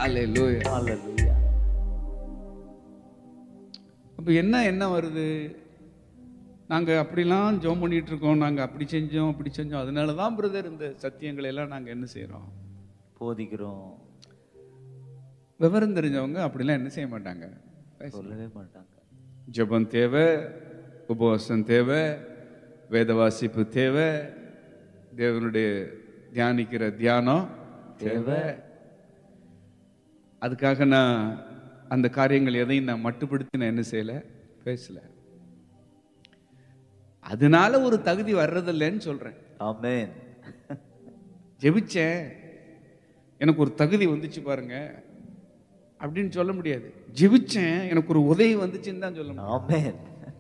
ஹalleluya. ஹalleluya. அப்ப என்ன வருது? நாங்க அப்படிலாம் ஜெபம் பண்ணிட்டு இருக்கோம், நாங்க அப்படி செஞ்சோம் அப்படி செஞ்சோம், அதனால தான் பிரதர் இந்த சத்தியங்களை எல்லாம் நாங்க என்ன செய்றோம், போதிக்கிறோம். விவரம் தெரிஞ்சவங்க அப்படிலாம் என்ன செய்ய மாட்டாங்க, சொல்லவே மாட்டாங்க. ஜெபம் தேவை, உபவாசம் தேவை, வேத வாசிப்பு தேவை, தேவனுடைய தியானிக்கிற தியானம் தேவை. அதுக்காக நான் அந்த காரியங்கள் எதையும் நான் மட்டுப்படுத்தி நான் என்ன செய்யல, பேசல. அதனால ஒரு தகுதி வர்றதில்லைன்னு சொல்றேன். ஆமென். ஜெபிச்சேன், எனக்கு ஒரு தகுதி வந்துச்சு பாருங்க அப்படின்னு சொல்ல முடியாது. ஜெபிச்சேன், எனக்கு ஒரு உதவி வந்துச்சுன்னு தான் சொல்ல முடியும். ஆமென்.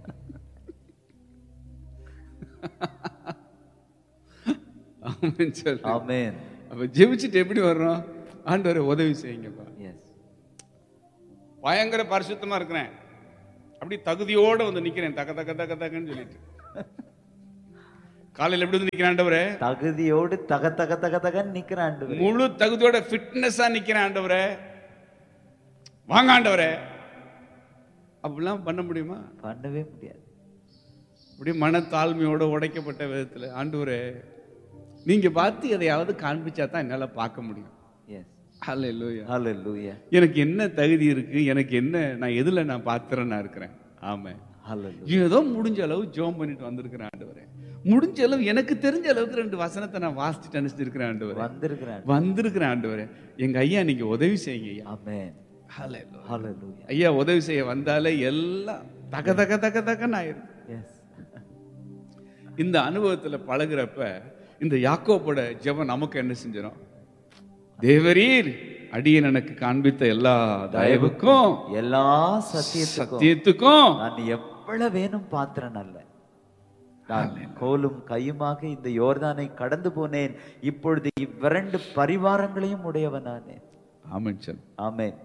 ஆமென் சொல்லு. ஆமென். அப்ப ஜெபிச்சுட்டு எப்படி வர்றோம்? ஆண்டவரே உதவி செய்யுங்கப்பா. எஸ். பயங்கர பரிசுத்தமா இருக்கிறேன், அப்படி தகுதியோட வந்து நிக்கிறேன், தக்க தக்க தக்க தக்கன்னு சொல்லிட்டு. காலையில் எப்படி வந்து நிக்கிறேன் ஆண்டவரே? தகுதியோடு தக தக தக தகன்னு நிக்கிறான் ஆண்டவரே. முழு தகுதியோட ஃபிட்னஸா நிக்கிறேன் ஆண்டவரே, வாங்க ஆண்டவரே. அப்படிலாம் பண்ண முடியுமா? பண்ணவே முடியாது. அப்படி மனத்தாழ்மையோட உடைக்கப்பட்ட விதத்துல, ஆண்டவரே நீங்க பார்த்து எதையாவது காண்பிச்சா தான் என்னால பார்க்க முடியும். எஸ். ஹalleluya. ஹalleluya. எனக்கு என்ன தகுதி இருக்கு, எனக்கு என்ன, நான் எதுல நான் பாத்திரனா இருக்கிறேன். ஆமென். ஹalleluya. ஏதோ முடிஞ்ச அளவு ஜெபம் பண்ணிட்டு வந்திருக்கிறேன் ஆண்டவரே. முடிஞ்ச அளவு எனக்கு தெரிஞ்ச அளவுக்கு 2 வசனத்தை நான் வாசிச்சுட்டு அனுப்பிச்சிருக்கிறேன் ஆண்டவரே. வந்திருக்கிறேன் ஆண்டவரே. எங்க ஐயா நீங்க உதவி செய்யுங்க ஐயா. ஆமென். ஹalleluya. ஹalleluya. ஐயா உதவி செய்ய வந்தாலே எல்லாம் தக தக தக தகன்னு ஆயிரும். எஸ். இந்த அனுபவத்துல பழகுறப்ப இந்த யாக்கோபோட ஜெபம் நமக்கு என்ன செஞ்சிடும்? தேவரீர் அடியேன் எனக்கு காண்பித்த எல்லா தயவுக்கும் எல்லா சத்தியத்துக்கும் நான் எவ்வளவு வேணும் பாத்திரன் அல்ல. நான் கோலும் கையுமாக இந்த யோர்தானை கடந்து போனேன், இப்பொழுது இவ்விரண்டு பரிவாரங்களையும் உடையவனானே. ஆமென் சொல். ஆமென்.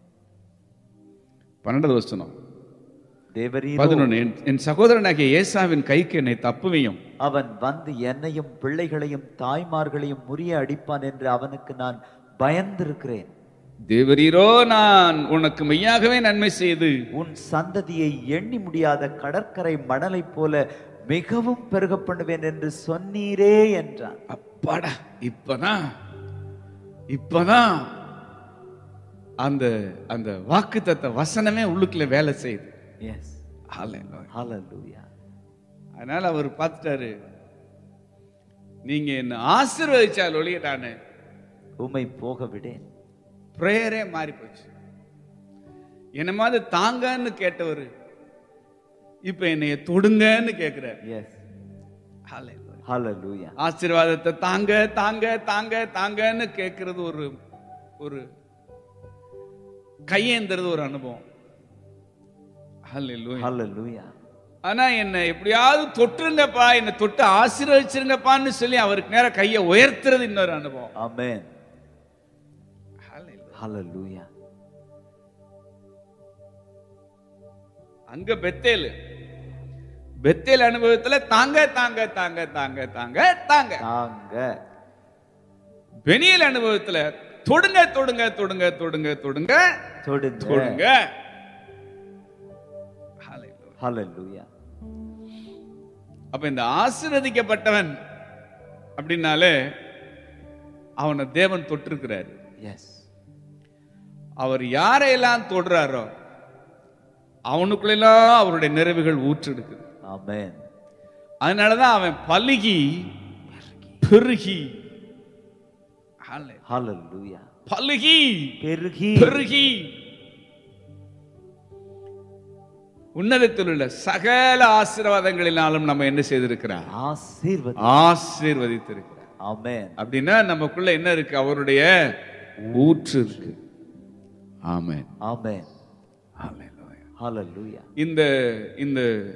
12வது வசனம். தேவரீர் 11. என் சகோதரனாகிய ஏசாவின் கைக்கு என்னை தப்புவியும், அவன் வந்து என்னையும் பிள்ளைகளையும் தாய்மார்களையும் முறிய அடிப்பான் என்று அவனுக்கு நான் பயந்திருக்கிறேன். தேவரீரோ நான் உனக்கு மெய்யாகவே நன்மை செய்து உன் சந்ததியை எண்ணி முடியாத கடற்கரை மணலை போல மிகவும் பெருக பண்ணுவேன் என்று சொன்னீரே என்றான். அப்பாடா, இப்பதான் அந்த அந்த வாக்குத்தத்த வசனமே உள்ளுக்குள்ள வேலை செய்யுது. எஸ். ஹalleluya. ஹalleluya. அதனால அவர் பார்த்துட்டாரு, நீங்க என்ன ஆசீர்வதிச்சால் ஒழிய நான் உம்மை போக விடேன். பிரேயரே மாறி போச்சு. என்ன மாதிரி தாங்கன்னு கேட்டவர் இப்ப என்னைய தொடுங்கன்னு கேட்கிறார். எஸ். ஹalleluya. ஹalleluya. ஆசீர்வாதத்தை தாங்க தாங்க தாங்க தாங்கன்னு கேட்கறது ஒரு ஒரு கையேந்திரது ஒரு அனுபவம். ஹalleluya. ஹalleluya. ஆனா என்ன எப்படியாவது தொட்டுருங்கப்பா, என்ன தொட்டு ஆசீர்வதிச்சிருங்கப்பான்னு சொல்லி அவருக்கு நேரம் கையை உயர்த்துறது இன்னொரு அனுபவம். ஆமென். ஹalleluya. ஹalleluya. அங்க பெத்தேல் அனுபவத்துல தாங்க தாங்க தாங்க தாங்க தாங்க தாங்க தாங்க. பெனியல் அனுபவத்துல தொடுங்க தொடுங்க தொடுங்க தொடுங்க தொடுங்க தொடுங்க தொடுங்க. ஹalleluya. அப்ப இந்த ஆசீர்வதிக்கப்பட்டவன் அப்படின்னாலே அவனை தேவன் தொட்டிருக்கிறார். எஸ். அவர் யாரையெல்லாம் தொடுறாரோ அவனுக்குள்ளெல்லாம் அவருடைய நிறைவுகள் ஊற்றெடுக்குது. ஆமென். அதனாலதான் அவன் பலுகி பெருகி, ஹalleluya. பலுகி பெருகி பெருகி உன்னதத்தில் உள்ள சகல ஆசீர்வாதங்களினாலும் நம்ம என்ன செய்திருக்கிறார்? ஆசீர்வதித்திருக்கிறார். ஆமென். அப்படின்னா நமக்குள்ள என்ன இருக்கு? அவருடைய ஊற்று இருக்கு. ஆமென். ஆமென். ஹalleluya. ஹalleluya. இந்த இந்த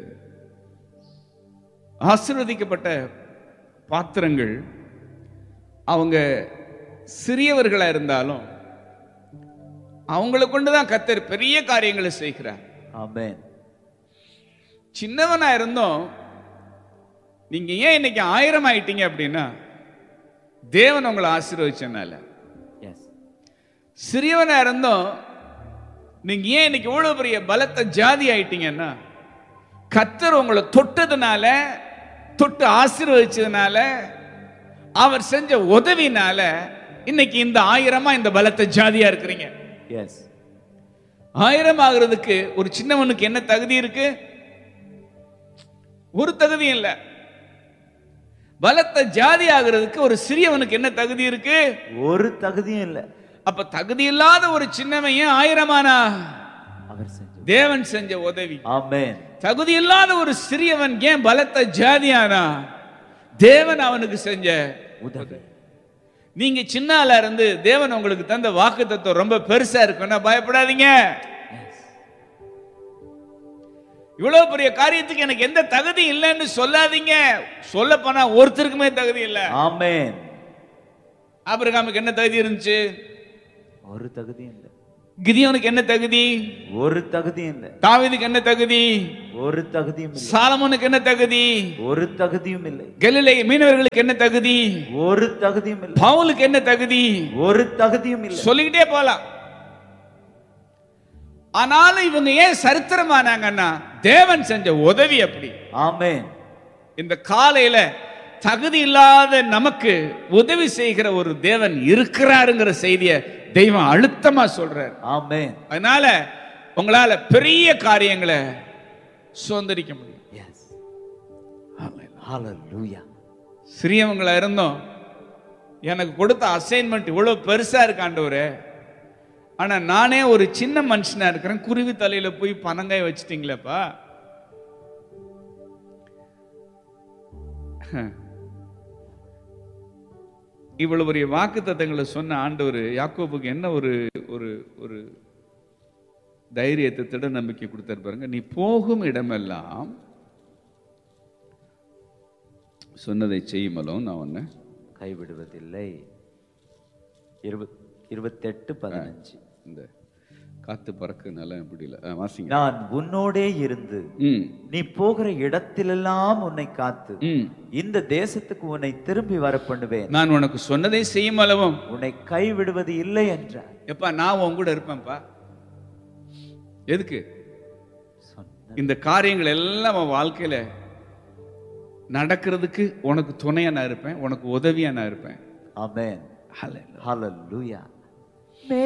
ஆசீர்வதிக்கப்பட்ட பாத்திரங்கள் அவங்க சிறியவர்களா இருந்தாலும் அவங்களை கொண்டுதான் கர்த்தர் பெரிய காரியங்களை செய்கிறார். ஆமென். சின்னவனா இருந்தோம், நீங்க ஏன் இன்னைக்கு 1000 ஆயிட்டீங்க அப்படின்னா தேவன் உங்களை ஆசீர்வதிச்சனால. எஸ். சிறியவனா இருந்தோம் நீங்க ஏன் இன்னைக்கு இவ்வளவு பெரிய பலத்த ஜாதி ஆயிட்டீங்கன்னா, கர்த்தர் உங்களை தொட்டதுனால, தொட்டு ஆசீர்வதிச்சதுனால, அவர் செஞ்ச உதவினால இன்னைக்கு இந்த 1000 இந்த பலத்த ஜாதியா இருக்கிறீங்க. எஸ். 1000 ஆகிறதுக்கு ஒரு சின்னவனுக்கு என்ன தகுதி இருக்கு? ஒரு தகுதியும் இல்ல. பலத்த ஜாதி ஆகிறதுக்கு ஒரு சிறியவனுக்கு என்ன தகுதி இருக்கு? ஒரு தகுதியும் இல்ல. அப்ப தகுதி இல்லாத ஒரு சின்னவன் ஏன் 1000 அவர் செஞ்ச தேவன் செஞ்ச உதவி. ஆமென். தகுதி இல்லாத ஒரு சிறியவன் ஏன் பலத்த ஜாதியானா? தேவன் அவனுக்கு செஞ்ச உதவி. நீங்க சின்ன ஆளா இருந்து தேவன் உங்களுக்கு தந்த வாக்குத்தத்தம் ரொம்ப பெருசா இருக்குன்னா பயப்படாதீங்க. இவ்வளவு பெரிய காரியத்துக்கு எனக்கு எந்த தகுதி இல்லைன்னு சொல்லாதீங்க. சொல்ல போனா ஒருத்தருக்குமே தகுதி இல்ல. ஆமென். ஆபிரகாமுக்கு என்ன தகுதி இருந்துச்சு? ஒரு தகுதியும் இல்ல. கிதியோனுக்கு என்ன தகுதி? ஒரு தகுதியும் இல்ல. தாவீதுக்கு என்ன தகுதி? ஒரு தகுதியும் இல்ல. சாலமோனுக்கு என்ன தகுதி? ஒரு தகுதியும் இல்லை. கலிலே மீனவர்களுக்கு என்ன தகுதி? ஒரு தகுதியும் இல்லை. பவுலுக்கு என்ன தகுதி? ஒரு தகுதியும் இல்லை. சொல்லிக்கிட்டே போலாம். ஆனாலும் இவங்க ஏன் சரித்திரமானாங்கன்னா தேவன் செஞ்ச உதவி அப்படி. ஆமென். இந்த காலையில தகுதி இல்லாத நமக்கு உதவி செய்கிற ஒரு தேவன் இருக்கிறாருங்கிற செய்தியை தெய்வம் அழுத்தமா சொல்றார். ஆமென். அதனால உங்களால பெரிய காரியங்களை சுதந்திரிக்க முடியும். எஸ். ஹalleluya. சிறியவங்களா இருந்தோம் எனக்கு கொடுத்த அசைன்மெண்ட் இவ்வளவு பெருசா இருக்கு ஆண்டவரே, ஆனா நானே ஒரு சின்ன மனுஷனா இருக்கிறேன், குருவி தலையில போய் பனங்காய் வச்சிட்டீங்களேப்பா. இவ்வளவு பெரிய வாக்குத்தத்தங்களை சொன்ன ஆண்டவர் யாக்கோபுக்கு என்ன ஒரு ஒரு ஒரு தைரியத்தை, திட நம்பிக்கை கொடுத்தாரு பாருங்க. நீ போகும் இடமெல்லாம் சொன்னதை செய்யுமலும் நான் உன்னை கைவிடுவதில்லை. 28:15. இந்த காத்து பறக்குனால முடியல, வாசிங்க. நான் உன்னோடே இருந்து நீ போகிற இடத்திலெல்லாம் உன்னை காத்து இந்த தேசத்துக்கு உன்னை திரும்பி வர பண்ணுவேன். நான் உனக்கு சொன்னதை செய்யும் அளவும் உன்னை கைவிடுவது இல்லை என்றார். எப்பா நான் உன் கூட இருப்பேன்ப்பா. எதுக்கு? இந்த காரியங்கள் எல்லாம் உன் வாழ்க்கையில நடக்கிறதுக்கு உனக்கு துணையா நான் இருப்பேன், உனக்கு உதவியா நான் இருப்பேன். ஆமென். ஹல்லேலூயா. ஹalleluya.